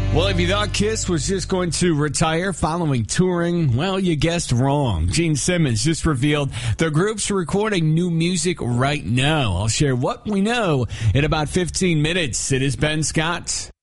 Well, if you thought Kiss was just going to retire following touring, well, you guessed wrong. Gene Simmons just revealed the group's recording new music right now. I'll share what we know in about 15 minutes. It is Ben Scott.